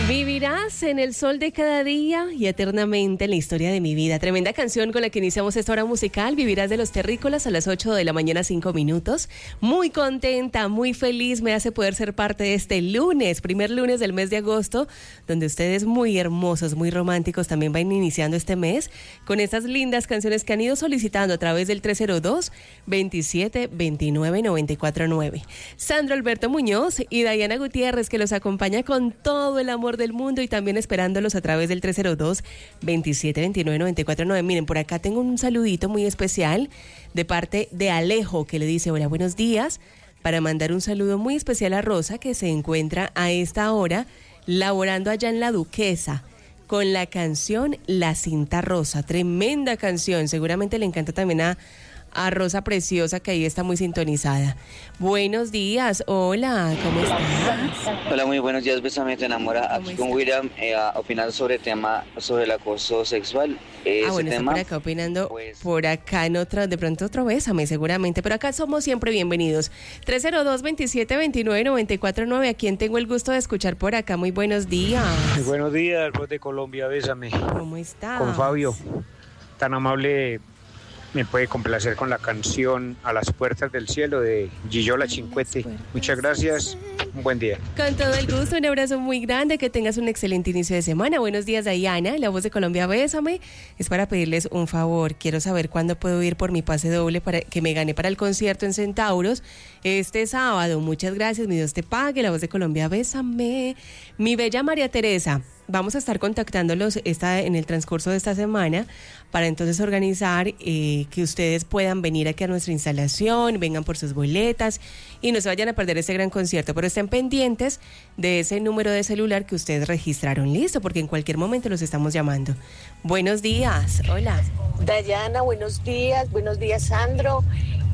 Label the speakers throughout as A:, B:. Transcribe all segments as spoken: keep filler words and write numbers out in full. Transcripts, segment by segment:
A: Vivirás en el sol de cada día y eternamente en la historia de mi vida. Tremenda canción con la que iniciamos esta hora musical. Vivirás de los Terrícolas a las ocho de la mañana, cinco minutos. Muy contenta, muy feliz me hace poder ser parte de este lunes, primer lunes del mes de agosto, donde ustedes muy hermosos, muy románticos también van iniciando este mes con estas lindas canciones que han ido solicitando a través del tres cero dos, veintisiete veintinueve, noventa y cuatro nueve. Sandro Alberto Muñoz y Dayana Gutiérrez, que los acompaña con todo el amor del mundo y también esperándolos a través del tres cero dos, veintisiete veintinueve, noventa y cuatro nueve. Miren, por acá tengo un saludito muy especial de parte de Alejo, que le dice: hola, buenos días, para mandar un saludo muy especial a Rosa, que se encuentra a esta hora laborando allá en La Duquesa con la canción La Cinta Rosa. Tremenda canción, seguramente le encanta también a a Rosa Preciosa, que ahí está muy sintonizada. Buenos días, hola, ¿cómo estás?
B: Hola, muy buenos días, Bésame te enamora. Aquí con William, eh, opinando sobre el tema, sobre el acoso sexual. Eh,
A: ah, bueno,
B: tema,
A: está por acá opinando,
B: pues,
A: por acá en otra, de pronto otro Bésame seguramente, pero acá somos siempre bienvenidos. tres cero dos, veintisiete veintinueve, noventa y cuatro nueve, a quien tengo el gusto de escuchar por acá. Muy buenos días.
C: Muy buenos días, voz de Colombia, Bésame.
A: ¿Cómo estás?
C: Con Fabio, tan amable. Me puede complacer con la canción A las Puertas del Cielo de Gillola Cinquetti. Muchas gracias, un buen día.
A: Con todo el gusto, un abrazo muy grande, que tengas un excelente inicio de semana. Buenos días, Dayana, la voz de Colombia, Bésame. Es para pedirles un favor, quiero saber cuándo puedo ir por mi pase doble para que me gane para el concierto en Centauros este sábado. Muchas gracias, mi Dios te pague, la voz de Colombia, Bésame. Mi bella María Teresa, vamos a estar contactándolos esta, en el transcurso de esta semana para entonces organizar eh, que ustedes puedan venir aquí a nuestra instalación, vengan por sus boletas y no se vayan a perder ese gran concierto, pero estén pendientes de ese número de celular que ustedes registraron, listo, porque en cualquier momento los estamos llamando. Buenos días, hola.
D: Dayana, buenos días, buenos días, Sandro.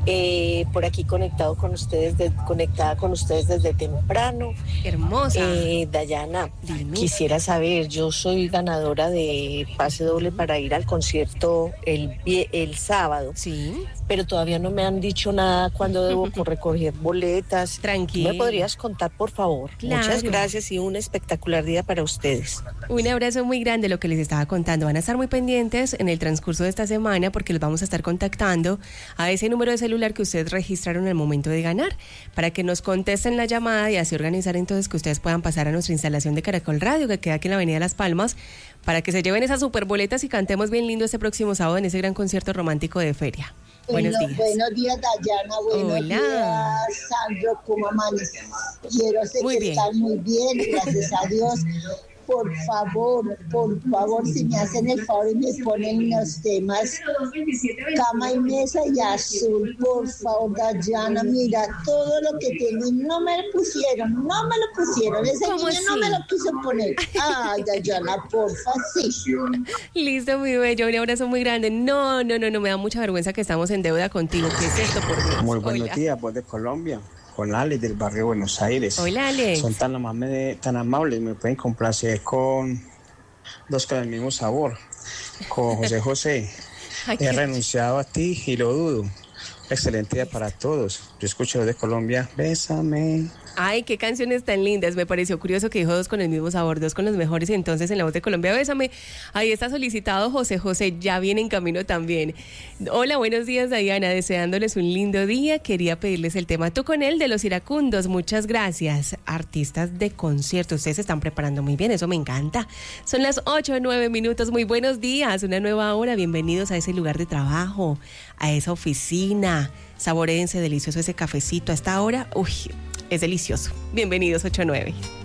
D: Eh, por aquí conectado con ustedes, de, conectada con ustedes desde temprano.
A: Hermosa.
D: Eh, Dayana,
A: Dime.
D: Quisiera saber, yo soy ganadora de pase doble para ir al concierto el, el sábado.
A: Sí.
D: Pero todavía no me han dicho nada cuándo debo recoger boletas.
A: Tranquila.
D: ¿Me podrías contar, por favor?
A: Claro.
D: Muchas gracias y un espectacular día para ustedes.
A: Un abrazo muy grande, lo que les estaba contando. Van a estar muy pendientes en el transcurso de esta semana porque los vamos a estar contactando a ese número de celular que ustedes registraron en el momento de ganar para que nos contesten la llamada y así organizar entonces que ustedes puedan pasar a nuestra instalación de Caracol Radio, que queda aquí en la Avenida Las Palmas, para que se lleven esas super boletas y cantemos bien lindo este próximo sábado en ese gran concierto romántico de feria.
E: Bueno,
A: buenos días.
E: Buenos días, Dayana. Buenos
A: Hola.
E: días, Sandro. ¿Cómo amaneces? Quiero sé
A: Muy
E: que
A: bien.
E: están muy bien, gracias a Dios. Por favor, por favor, si me hacen el favor y me ponen los temas Cama y Mesa y Azul, por favor, Dayana, mira, todo lo que tengo y no me lo pusieron, no me lo pusieron, ese
A: ¿Cómo
E: niño no
A: así?
E: me lo quiso poner. Ay, Dayana, porfa, sí.
A: Listo, muy bello, un abrazo muy grande. No, no, no, no, me da mucha vergüenza que estamos en deuda contigo. ¿Qué es esto, por Dios?
F: Muy buenos
A: Hola.
F: días, voz de Colombia, con Alex del barrio Buenos Aires.
A: Hola, Alex.
F: Son tan amables, tan amables, me pueden complacer con dos con el mismo sabor, con José José.
A: Ay,
F: He
A: qué-
F: renunciado a ti y lo dudo. Excelente día para todos. Yo escucho de Colombia, Bésame.
A: Ay, qué canciones tan lindas. Me pareció curioso que dijo dos con el mismo sabor, dos con los mejores. Entonces, en la voz de Colombia, Bésame. Ahí está solicitado José José, ya viene en camino también. Hola, buenos días, Dayana. Deseándoles un lindo día. Quería pedirles el tema Tú con él de Los Iracundos. Muchas gracias. Artistas de concierto. Ustedes se están preparando muy bien, eso me encanta. Son las ocho o nueve minutos. Muy buenos días. Una nueva hora. Bienvenidos a ese lugar de trabajo, a esa oficina. Saboréense delicioso ese cafecito. A esta hora, uy, es delicioso. Bienvenidos, ocho o nueve.